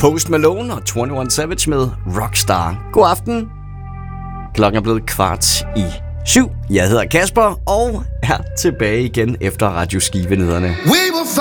Post Malone og 21 Savage med Rockstar. God aften. Klokken er blevet 6:15. Jeg hedder Kasper og er tilbage igen efter Radio Skive-nyhederne.